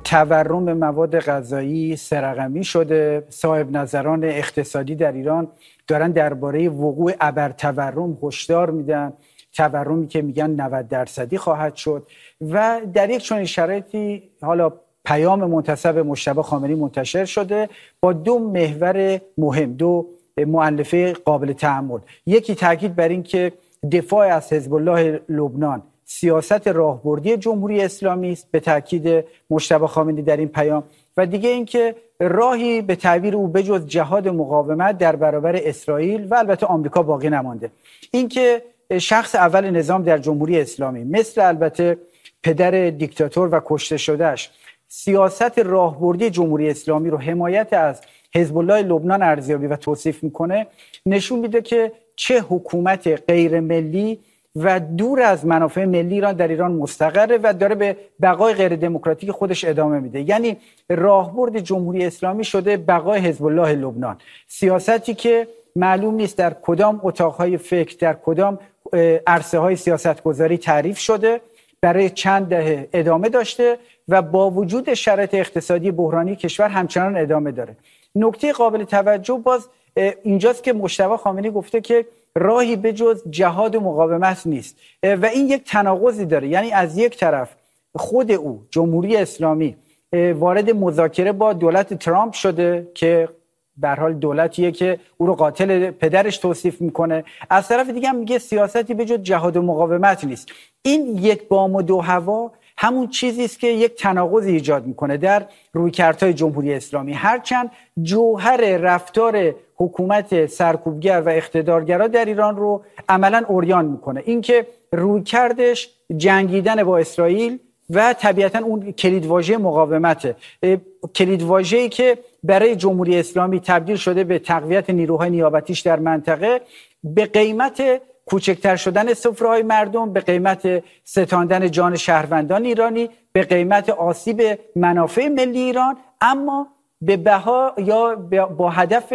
تورم مواد غذایی سرقمی شده. صاحب نظران اقتصادی در ایران دارن درباره وقوع ابرتورم هشدار میدن، تورمی که میگن 90% خواهد شد. و در یک چنین شرایطی حالا پیام منتسب مجتبی خامنه‌ای منتشر شده با دو محور مهم، دو مؤلفه قابل تأمل. یکی تاکید بر این که دفاع از حزب الله لبنان سیاست راهبردی جمهوری اسلامی است، به تاکید مجتبی خامنه‌ای در این پیام، و دیگه اینکه راهی به تعبیر او بجز جهاد مقاومت در برابر اسرائیل و البته آمریکا باقی نمانده. اینکه شخص اول نظام در جمهوری اسلامی مثل البته پدر دیکتاتور و کشته شدهش سیاست راهبردی جمهوری اسلامی رو حمایت از حزب الله لبنان ارزیابی و توصیف میکنه، نشون میده که چه حکومت غیر ملی و دور از منافع ملی ایران در ایران مستقره و داره به بقای غیر دموکراتیک خودش ادامه میده. یعنی راهبرد جمهوری اسلامی شده بقای حزب الله لبنان، سیاستی که معلوم نیست در کدام اتاقهای فکر، در کدام عرصه های سیاستگذاری تعریف شده، برای چند دهه ادامه داشته و با وجود شرایط اقتصادی بحرانی کشور همچنان ادامه داره. نکته قابل توجه باز اینجاست که مجتبی خامنه‌ای گفته که راهی به جز جهاد و مقاومت نیست و این یک تناقضی داره. یعنی از یک طرف خود او جمهوری اسلامی وارد مذاکره با دولت ترامپ شده که به هر حال دولتیه که او رو قاتل پدرش توصیف میکنه، از طرف دیگه هم میگه سیاستی به جز جهاد و مقاومت نیست. این یک بام و دو هوا همون چیزی است که یک تناقض ایجاد میکنه در رویکردهای جمهوری اسلامی، هرچند جوهر رفتار حکومت سرکوبگر و اقتدارگرا در ایران رو عملاً عریان میکنه. اینکه رویکردش جنگیدن با اسرائیل و طبیعتاً اون کلیدواژه مقاومته، کلیدواژه‌ای که برای جمهوری اسلامی تبدیل شده به تقویت نیروهای نیابتیش در منطقه به قیمت کوچکتر شدن سفره‌های مردم، به قیمت ستاندن جان شهروندان ایرانی، به قیمت آسیب منافع ملی ایران، اما به بها یا با هدف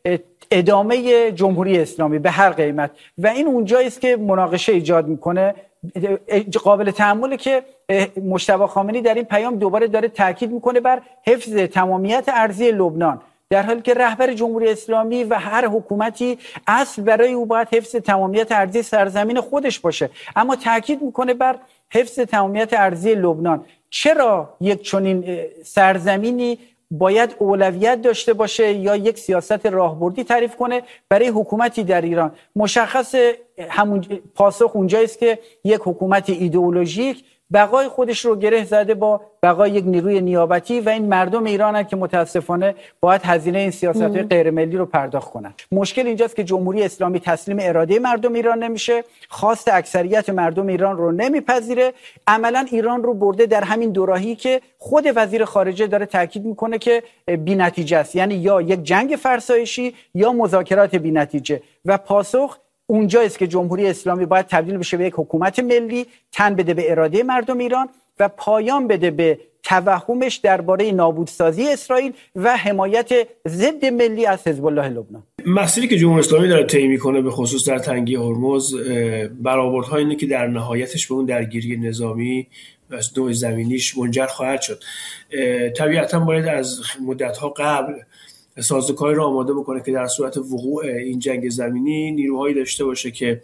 ادامه جمهوری اسلامی به هر قیمت. و این اونجایی است که مناقشه ایجاد میکنه. قابل تأمله که مجتبی خامنه‌ای در این پیام دوباره داره تاکید میکنه بر حفظ تمامیت ارضی لبنان، در حالی که رهبر جمهوری اسلامی و هر حکومتی اصل برای او باید حفظ تمامیت ارضی سرزمین خودش باشه، اما تاکید میکنه بر حفظ تمامیت ارضی لبنان. چرا یک چنین سرزمینی باید اولویت داشته باشه یا یک سیاست راهبردی تعریف کنه برای حکومتی در ایران؟ مشخص همون پاسخ اونجایی است که یک حکومت ایدئولوژیک بقای خودش رو گره زده با بقای یک نیروی نیابتی و این مردم ایرانن که متاسفانه باید هزینه این سیاست‌های غیر ملی رو پرداخت کنن. مشکل اینجاست که جمهوری اسلامی تسلیم اراده مردم ایران نمیشه، خواست اکثریت مردم ایران رو نمیپذیره، عملاً ایران رو برده در همین دوراهی که خود وزیر خارجه داره تاکید میکنه که بی‌نتیجه است، یعنی یا یک جنگ فرسایشی یا مذاکرات بی‌نتیجه. و پاسخ اونجاییست که جمهوری اسلامی باید تبدیل بشه به یک حکومت ملی، تن بده به اراده مردم ایران و پایان بده به توهمش درباره نابودسازی اسرائیل و حمایت ضد ملی از حزب الله لبنان. مسیری که جمهوری اسلامی داره طی میکنه به خصوص در تنگی هرمز، برآوردها اینه که در نهایتش به اون درگیری نظامی و دو زمینیش منجر خواهد شد. طبیعتاً باید از مدت‌ها قبل سازوکاری رو آماده بکنه که در صورت وقوع این جنگ زمینی نیروهایی داشته باشه که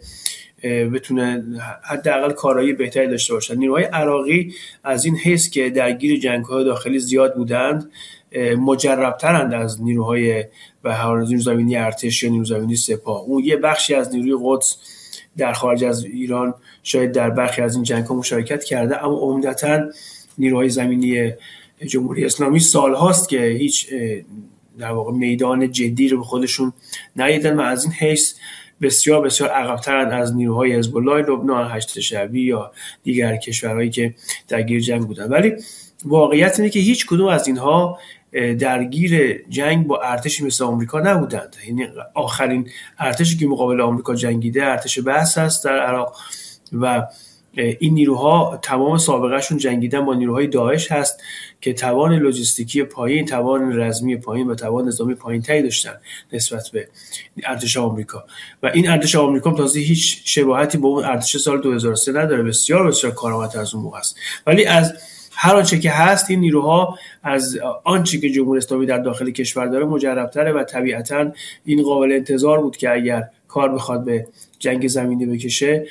بتونه حداقل کارایی بهتری داشته باشه. نیروهای عراقی از این حیث که درگیر جنگ‌های داخلی زیاد بودند مجرب‌ترند از نیروهای و نیروی زمینی ارتش یا نیروی زمینی سپاه. اون یه بخشی از نیروی قدس در خارج از ایران شاید در برخی از این جنگ‌ها مشارکت کرده، اما عمدتاً نیروهای زمینی جمهوری اسلامی سال‌هاست که هیچ در واقع میدان جدی رو به خودشون ندیدن و از این حیث بسیار بسیار عقب‌ترند از نیروهای حزب الله لبنان، هشت شعبی یا دیگر کشورهایی که درگیر جنگ بودن. ولی واقعیت اینه که هیچ کدوم از اینها درگیر جنگ با ارتشی مثل آمریکا نبودند. یعنی آخرین ارتشی که مقابل آمریکا جنگیده ارتش بعث است در عراق و این نیروها تمام سابقهشون جنگیدن با نیروهای داعش هست که توان لوجستیکی پایین، توان رزمی پایین و توان نظامی پایین تری داشتن نسبت به ارتش آمریکا. و این ارتش آمریکا تازه هیچ شباهتی با اون ارتش سال 2003 نداره، بسیار بسیار کارآمدتر از اون موقع است. ولی از هر آنچه که هست این نیروها از آنچه که جمهوری اسلامی در داخل کشور داره مجرب‌تره و طبیعتاً این قابل انتظار بود که اگر کار بخواد به جنگ زمینی بکشه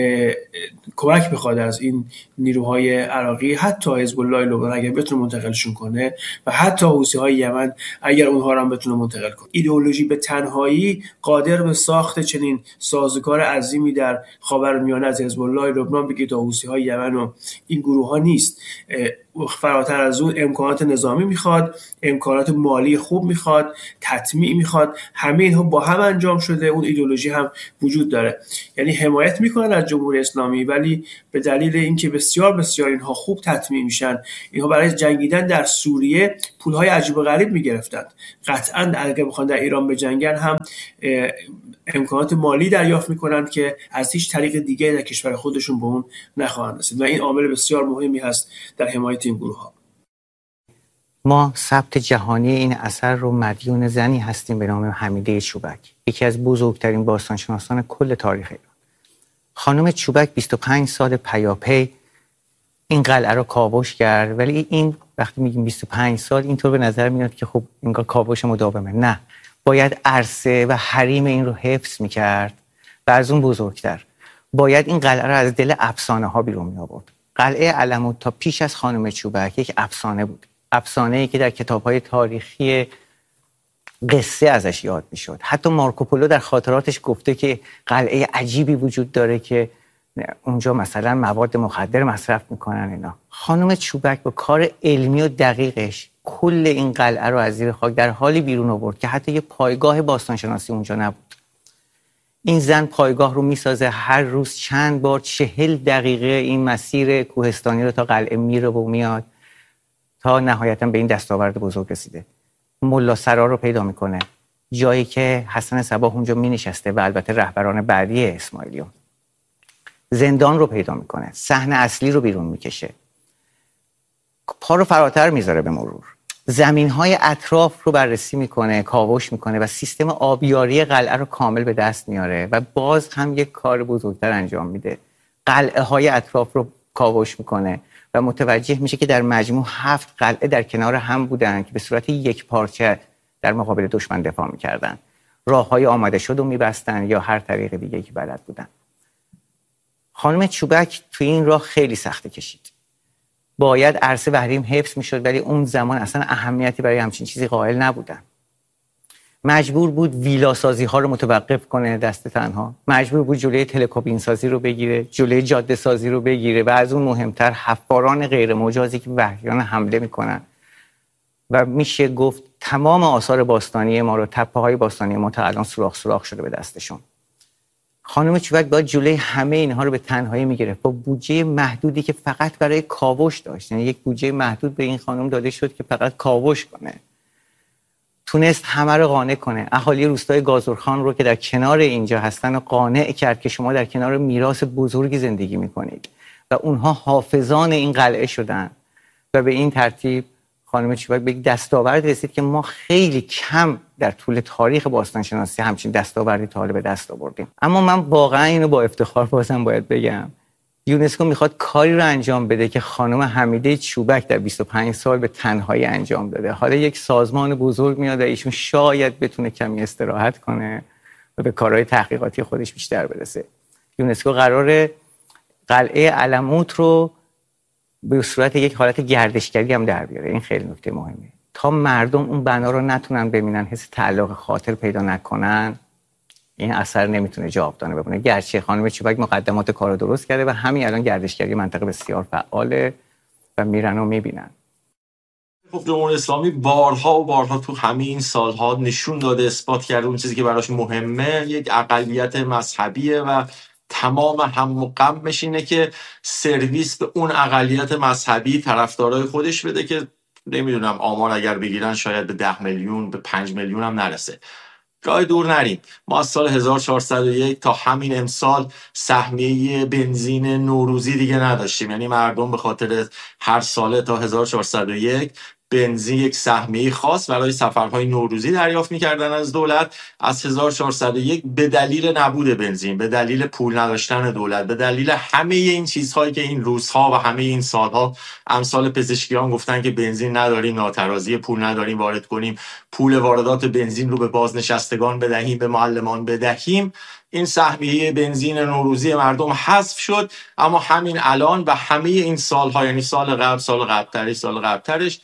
کمک بخواد از این نیروهای عراقی، حتی حزب الله لبنان اگر بتونه منتقلشون کنه و حتی حوثی‌های یمن اگر اونها رو هم بتونه منتقل کنه. ایدئولوژی به تنهایی قادر به ساخت چنین سازوکار عظیمی در خاورمیانه از حزب الله لبنان بگید تا حوثی‌های یمن و این گروه‌ها نیست. فراتر از اون امکانات نظامی میخواد، امکانات مالی خوب میخواد، تطمیع میخواد. همه اینها با هم انجام شده. اون ایدئولوژی هم وجود داره. یعنی حمایت میکنن از جمهوری اسلامی، ولی به دلیل اینکه بسیار بسیار اینها خوب تطمیع میشن، اینها برای جنگیدن در سوریه پولهای عجیب و غریب میگرفتند. قطعاً اگر بخوان در ایران بجنگن هم امکانات مالی دریافت میکنند که از هیچ طریق دیگه در کشور خودشون به اون نخواهند رسید و این عامل بسیار مهمی هست در حمایت این گروه ها. ما ثبت جهانی این اثر رو مدیون زنی هستیم به نام حمیده چوبک، یکی از بزرگترین باستانشناسان کل تاریخ ایران. خانم چوبک 25 سال پیاپی این قلعه رو کاوش کرد، ولی این وقتی میگیم 25 سال اینطور به نظر میاد که خب انگار کاوش مداومه. نه، باید عرصه و حریم این رو حفظ میکرد و از اون بزرگتر باید این قلعه رو از دل افسانه ها بیرون می آورد. قلعه علموت تا پیش از خانم چوبک یک افسانه بود، افسانه‌ای که در کتاب‌های تاریخی قصه ازش یاد میشد. حتی مارکوپولو در خاطراتش گفته که قلعه عجیبی وجود داره که اونجا مثلا مواد مخدر مصرف میکنن اینا. خانم چوبک با کار علمی و دقیقش کل این قلعه رو از زیر خاک در حالی بیرون آورد که حتی یه پایگاه باستانشناسی اونجا نبود. این زن پایگاه رو میسازه، هر روز چند بار 40 دقیقه این مسیر کوهستانی رو تا قلعه میره و میاد تا نهایتا به این دستاورد بزرگ رسیده. ملا سرا رو پیدا میکنه، جایی که حسن صباح اونجا مینشسته و البته رهبران بعدی اسماعیلیون. زندان رو پیدا میکنه، صحنه اصلی رو بیرون میکشه، پا رو فراتر میذاره به مرور، زمینهای اطراف رو بررسی میکنه، کاوش میکنه و سیستم آبیاری قلعه رو کامل به دست میاره و باز هم یک کار بزرگتر انجام میده. قلعه های اطراف رو کاوش میکنه و متوجه میشه که در مجموع 7 قلعه در کنار هم بودن که به صورت یک پارچه در مقابل دشمن دفاع میکردن. راههای آماده شد رو میبستن یا هر طریق دیگه که بلد بودن. خانم چوبک توی این راه خیلی سخته کشید. باید عرصه و حریم حفظ میشد، ولی اون زمان اصلا اهمیتی برای همچین چیزی قائل نبودن. مجبور بود ویلا سازی ها رو متوقف کنه دست تنها، مجبور بود جلوی تلکابین سازی رو بگیره، جلوی جاده سازی رو بگیره و از اون مهمتر حفاران غیر مجازی که وحشیانه حمله میکنن و میشه گفت تمام آثار باستانی ما رو، تپه های باستانی ما تا الان سوراخ شده به دستشون. خانم چوبک باید جلوی همه اینها رو به تنهایی میگرفت با بودجه محدودی که فقط برای کاوش داشت. یعنی یک بودجه محدود به این خانم داده شد که فقط کاوش کنه. تونست همه رو قانع کنه. اهالی روستای گازرخان رو که در کنار اینجا هستن رو قانع کرد که شما در کنار میراث بزرگی زندگی میکنید و اونها حافظان این قلعه شدن و به این ترتیب خانم چوبک به یک دستاورد رسید که ما خیلی کم در طول تاریخ باستانشناسی همچین دستاوردی تا حالا به دست آوردیم. اما من واقعا اینو با افتخار بازم باید بگم، یونسکو میخواد کاری رو انجام بده که خانم حمیده چوبک در 25 سال به تنهایی انجام داده. حالا یک سازمان بزرگ میاد و ایشون شاید بتونه کمی استراحت کنه و به کارهای تحقیقاتی خودش بیشتر برسه. یونسکو قراره قلعه علموت رو به صورت یک حالت گردشگری هم در بیاره. این خیلی نکته مهمه. تا مردم اون بنا رو نتونن ببینن، حس تعلق خاطر پیدا نکنن، این اثر نمیتونه جاودانه بمونه. گرچه خانم چوبک مقدمات کارو درست کرده و همین الان گردشگری منطقه بسیار فعاله و میرن و میبینن. خب جمهوری اسلامی بارها و بارها تو همین سالها نشون داده، اثبات کرده اون چیزی که براش مهمه یک اقلیت مذهبیه و تمام هم و غمش اینه که سرویس به اون اقلیت مذهبی طرفدارای خودش بده که نمیدونم آمار اگر بگیرن شاید به 10 میلیون به 5 میلیون هم نرسه. جای دور نریم، ما از سال 1401 تا همین امسال سهمیه بنزین نوروزی دیگه نداشتیم. یعنی مردم به خاطر هر ساله تا 1401 بنزین یک سهمیه خاص برای سفرهای نوروزی دریافت می‌کردن از دولت. از 1401 به دلیل نبود بنزین، به دلیل پول نداشتن دولت، به دلیل همه این چیزهایی که این روزها و همه این سالها امثال پزشکیان گفتن که بنزین نداریم، ناترازی پول نداریم وارد کنیم، پول واردات بنزین رو به بازنشستگان بدهیم، به معلمان بدهیم، این سهمیه بنزین نوروزی مردم حذف شد. اما همین الان و همه این سالها، یعنی سال قبل، سال قبلترش، سال قبلترش،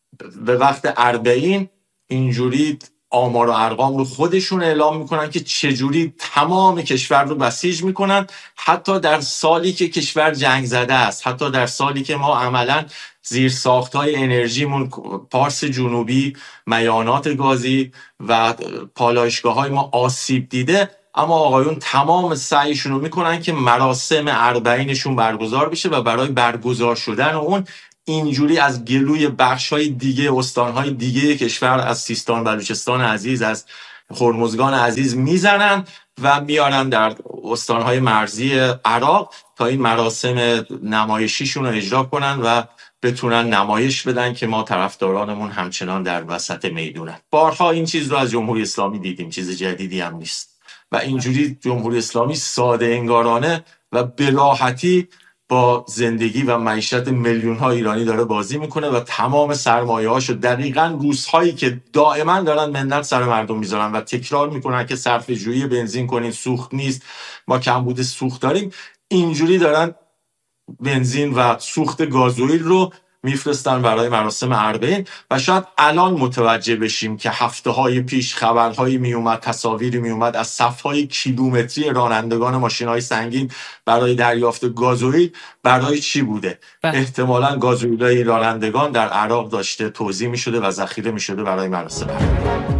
به وقت اربعین اینجوری آمار و ارقام رو خودشون اعلام میکنن که چجوری تمام کشور رو بسیج میکنن، حتی در سالی که کشور جنگ زده است، حتی در سالی که ما عملا زیر ساختهای انرژیمون، پارس جنوبی، میانات گازی و پالایشگاه های ما آسیب دیده، اما آقایون تمام سعیشون رو میکنن که مراسم اربعینشون برگزار بشه و برای برگزار شدن اون اینجوری از گلوی بخش‌های دیگه، استان‌های دیگه کشور، از سیستان بلوچستان عزیز، از هرمزگان عزیز میزنن و میارن در استان‌های مرزی عراق تا این مراسم نمایشیشون رو اجرا کنن و بتونن نمایش بدن که ما طرفدارانمون همچنان در وسط میدونن. بارها این چیز رو از جمهوری اسلامی دیدیم، چیز جدیدی هم نیست. و اینجوری جمهوری اسلامی ساده انگارانه و به راحتی با زندگی و معیشت میلیون ها ایرانی داره بازی میکنه و تمام سرمایه هاشو دقیقاً روزهایی که دائما دارن منت سر مردم میذارن و تکرار میکنن که صرفه جویی بنزین کنین، سوخت نیست، ما کمبود سوخت داریم، اینجوری دارن بنزین و سوخت گازوئیل رو میفرستن برای مراسم اربعین. و شاید الان متوجه بشیم که هفته‌های پیش خبرهایی میومد، تصاویری میومد از صف‌های کیلومتری رانندگان ماشین‌های سنگین برای دریافت گازوئیل برای چی بوده. احتمالاً گازوئیل‌های رانندگان در عراق داشته توزیع می‌شده و ذخیره می‌شده برای مراسم اربعین.